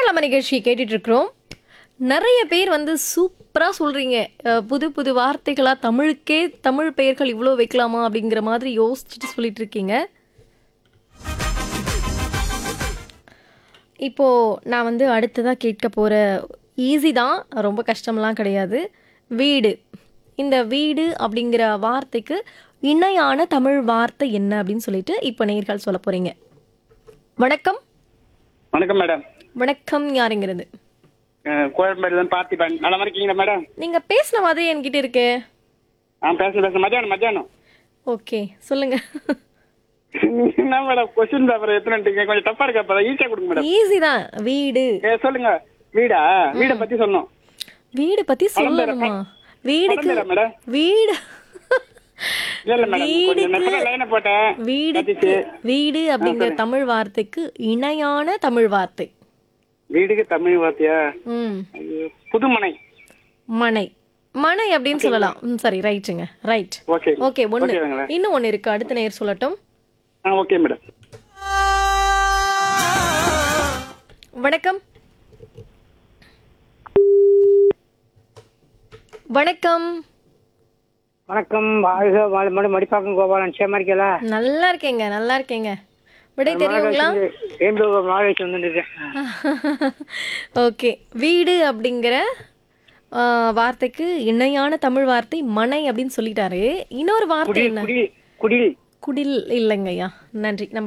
குதூகலமான நிகழ்ச்சி கேட்டுட்டு இருக்கிறோம். நிறைய பேர் வந்து சூப்பரா சொல்றீங்க. புது புது வார்த்தைகளா தமிழுக்கே தமிழ் பெயர்கள் இவ்ளோ வைக்கலாமா அப்படிங்கிற மாதிரி யோசிச்சுட்டு சொல்லிட்டு இருக்கீங்க. இப்போ நான் வந்து அடுத்ததா கேட்க போற ஈஸி தான். ரொம்ப கஷ்டம்லாம் கிடையாது. வீடு. இந்த வீடு அப்படிங்கிற வார்த்தைக்கு இணையான தமிழ் வார்த்தை என்ன அப்படின்னு சொல்லிட்டு இப்போ நேயர்கள் சொல்ல போறீங்க. வணக்கம். வணக்கம் மேடம். வணக்கம். யாருங்கிறது? கோயம்பேடுலேருந்து பார்த்திபன். நல்லா இருக்கீங்களா மேடம்? நீங்க பேசுன மாதிரி என்கிட்ட இருக்கு. பேசுறேன் மத்தியானம். ஓகே, சொல்லுங்க. என்ன மேடம் கொஸ்டின் பேப்பர் எத்தனைட்டீங்க? கொஞ்சம் டஃபா இருக்கா? ஈஸியா கொடுங்க மேடம். ஈஸி தான். வீடு. சொல்லுங்க. வீடை பத்தி சொல்லணும். வீடு பத்தி சொல்லணுமா? வீடுக்கு மேடம் வீடு இல்ல மேடம், கொஞ்சம் நேரத்துல லைனை போட்டேன். வீடுக்கு வீடு அப்படிங்கிற தமிழ் வார்த்தைக்கு இணையான தமிழ் வார்த்தை. வீடுக்கு தமிழ் வார்த்தையா? புதுமனை. மனை. மனை அப்படின்னு சொல்லலாம். சரி, ரைட்டுங்க. ரைட். Okay okay. ஒண்ணு ஓகேங்களா? இன்னும் ஒண்ணு இருக்கு. அடுத்த நேயர் சொல்லட்டும். Okay madam. வணக்கம். வணக்கம். வணக்கம். வாழ்க வாழ மடிப்பாக்கம் கோபாலன். நிச்சயமா இருக்கீங்களா? நல்லா இருக்கேங்க. நல்லா இருக்கேங்க. விடை தெரியுங்களா? நாகேஷ் வந்துருக்கேன். ஓகே. வீடு அப்படிங்கிற வார்த்தைக்கு இணையான தமிழ் வார்த்தை மனை அப்படின்னு சொல்லிட்டாரு. இன்னொரு வார்த்தை என்ன? குடில். குடில் இல்லைங்கய்யா. நன்றி. நம்ம